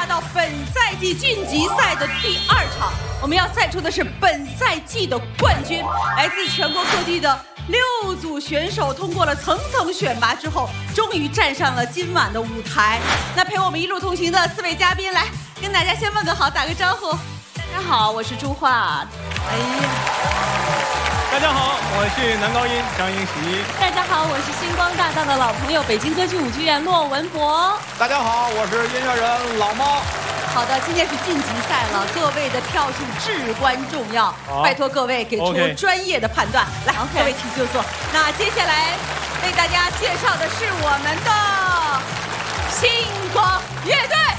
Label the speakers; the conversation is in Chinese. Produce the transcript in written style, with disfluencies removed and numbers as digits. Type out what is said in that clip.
Speaker 1: 到本赛季晋级赛的第2场，我们要赛出的是本赛季的冠军。来自全国各地的6组选手通过了层层选拔之后，终于站上了今晚的舞台。那陪我们一路同行的4位嘉宾，来跟大家先问个好，打个招呼。大家好，我是朱桦。哎呀，
Speaker 2: 大家好，我是男高音张英席。
Speaker 3: 大家好，我是星光大道的老朋友，北京歌剧舞剧院骆文博。
Speaker 4: 大家好，我是音乐人老猫。
Speaker 1: 好的，今天是晋级赛了，各位的票数至关重要，拜托各位给出专业的判断。来，各位请就坐。那接下来为大家介绍的是我们的星光乐队。